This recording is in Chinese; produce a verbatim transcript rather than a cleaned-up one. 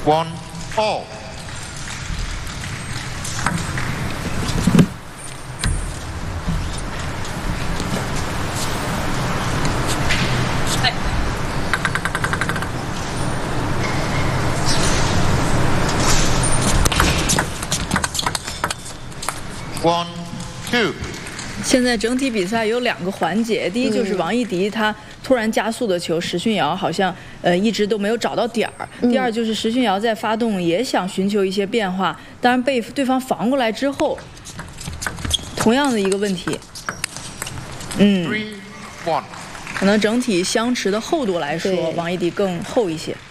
one all. One, two. 现在整体比赛有两个环节，第一就是王艺迪他突然加速的球，石训尧好像呃一直都没有找到点儿。第二就是石训尧在发动也想寻求一些变化，当然被对方防过来之后，同样的一个问题。嗯，可能整体相持的厚度来说，王艺迪更厚一些。